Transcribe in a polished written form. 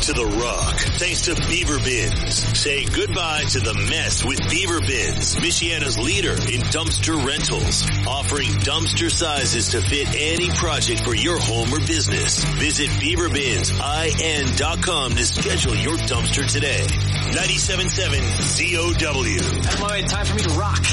to the rock thanks to Beaver Bins. Say goodbye to the mess with Beaver Bins, Michiana's leader in dumpster rentals, offering dumpster sizes to fit any project for your home or business. Visit BeaverBinsIN.com to schedule your dumpster today. 97.7 ZOW. Time for me to rock.